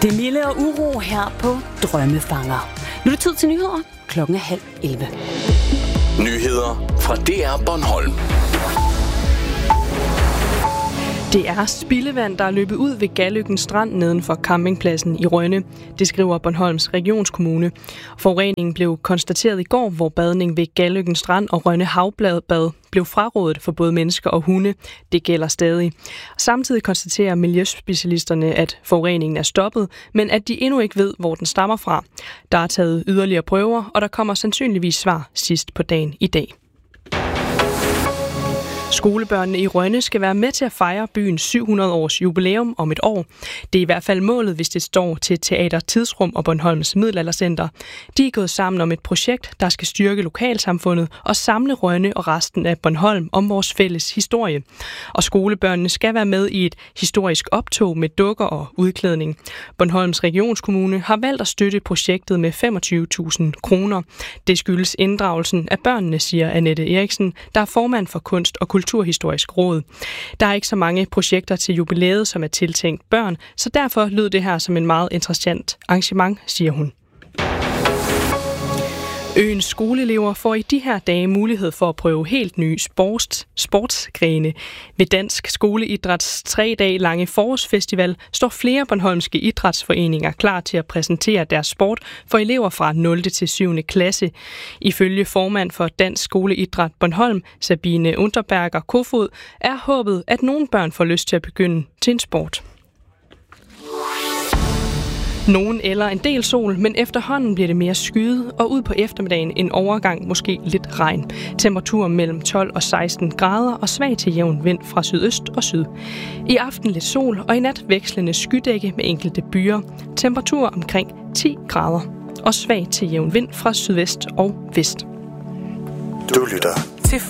Det milde og uro her på Drømmefanger. Nu er det tid til nyheder. Klokken er 10:30. Nyheder fra DR Bornholm. Det er spildevand, der er løbet ud ved Galløkken Strand neden for campingpladsen i Rønne. Det skriver Bornholms Regionskommune. Forureningen blev konstateret i går, hvor badning ved Galløkken Strand og Rønne Havbad blev frarådet for både mennesker og hunde. Det gælder stadig. Samtidig konstaterer miljøspecialisterne, at forureningen er stoppet, men at de endnu ikke ved, hvor den stammer fra. Der er taget yderligere prøver, og der kommer sandsynligvis svar sidst på dagen i dag. Skolebørnene i Rønne skal være med til at fejre byens 700 års jubilæum om et år. Det er i hvert fald målet, hvis det står til Teater Tidsrum og Bornholms Middelaldercenter. De er gået sammen om et projekt, der skal styrke lokalsamfundet og samle Rønne og resten af Bornholm om vores fælles historie. Og skolebørnene skal være med i et historisk optog med dukker og udklædning. Bornholms Regionskommune har valgt at støtte projektet med 25.000 kroner. Det skyldes inddragelsen af børnene, siger Annette Eriksen, der er formand for Kunst- og Kulturhistorisk Råd. Der er ikke så mange projekter til jubilæet, som er tiltænkt børn, så derfor lød det her som en meget interessant arrangement, siger hun. Øens skoleelever får i de her dage mulighed for at prøve helt nye sportsgrene. Ved Dansk Skoleidræts 3 dage lange forårsfestival står flere bornholmske idrætsforeninger klar til at præsentere deres sport for elever fra 0. til 7. klasse. Ifølge formand for Dansk Skoleidræt Bornholm, Sabine Unterberger Kofod, er håbet, at nogle børn får lyst til at begynde til en sport. Nogen eller en del sol, men efterhånden bliver det mere skyet, og ud på eftermiddagen en overgang måske lidt regn. Temperatur mellem 12 og 16 grader og svag til jævn vind fra sydøst og syd. I aften lidt sol, og i nat vekslende skydække med enkelte byer. Temperatur omkring 10 grader og svag til jævn vind fra sydvest og vest. Du lytter